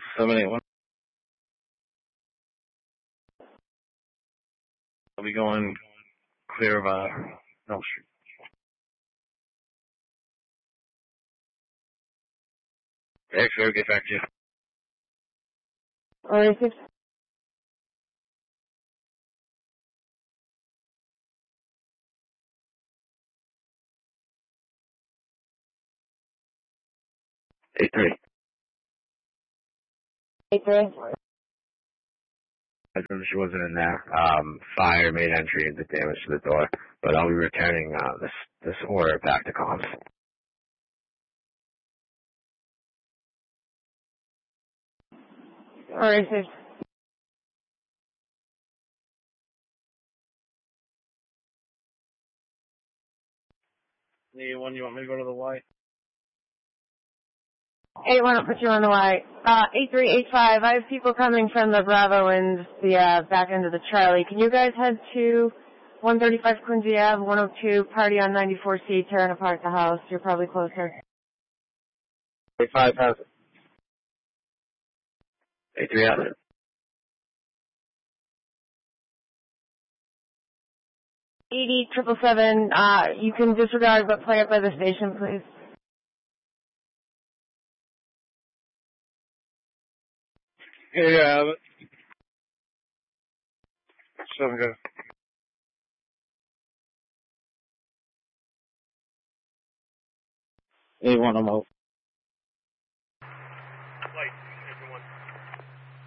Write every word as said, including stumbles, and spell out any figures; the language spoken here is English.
seven eight one. I'll be going clear of, uh, no, street. Actually, I'll get back to you. All right, six. Eight three. Eight three. I remember she wasn't in there. Um, fire made entry and did damage to the door, but I'll be returning uh, this this order back to comms. All right, six. The one you want me to go to the Y? Eight one, I'll put you on the Y. Uh, eight three eight five. I have people coming from the Bravo and the uh, back end of the Charlie. Can you guys head to one thirty-five Quincy Ave, one oh two, party on ninety-four C, tearing apart the house? You're probably closer. Eight five has it. Eight three has it. eighty triple seven. Uh, you can disregard but play it by the station, please. Here you have it. Seven go. Eight one, I'm out.